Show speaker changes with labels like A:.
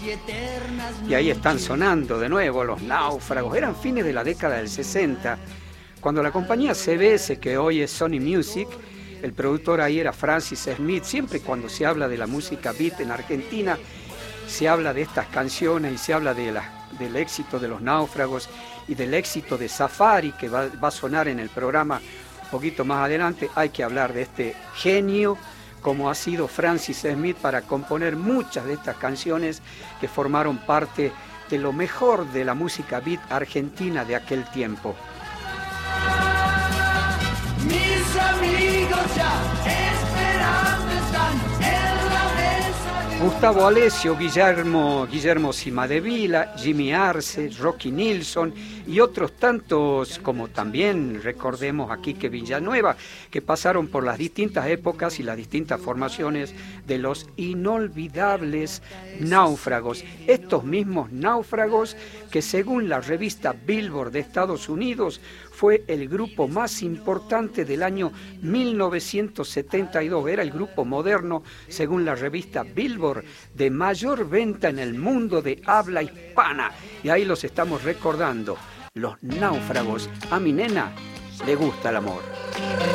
A: Y ahí están sonando de nuevo Los Náufragos. Eran fines de la década del 60, cuando la compañía CBS, que hoy es Sony Music, el productor ahí era Francis Smith. Siempre cuando se habla de la música beat en Argentina, se habla de estas canciones y se habla del éxito de Los Náufragos y del éxito de Safari, que va a sonar en el programa un poquito más adelante. Hay que hablar de este genio como ha sido Francis Smith para componer muchas de estas canciones que formaron parte de lo mejor de la música beat argentina de aquel tiempo.
B: Mis amigos ya esperando están en la mesa.
A: Gustavo Alessio, Guillermo Cimadevila, Jimmy Arce, Rocky Nilsson y otros tantos, como también recordemos a Quique Villanueva, que pasaron por las distintas épocas y las distintas formaciones de los inolvidables Náufragos. Estos mismos Náufragos que, según la revista Billboard de Estados Unidos, fue el grupo más importante del año 1972. Era el grupo moderno, según la revista Billboard, de mayor venta en el mundo de habla hispana. Y ahí los estamos recordando. Los Náufragos. A mi nena le gusta el amor.